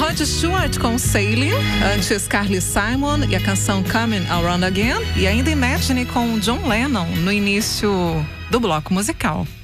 Rod Stewart com Sailing, antes Carly Simon e a canção Coming Around Again, e ainda Imagine com John Lennon no início do bloco musical.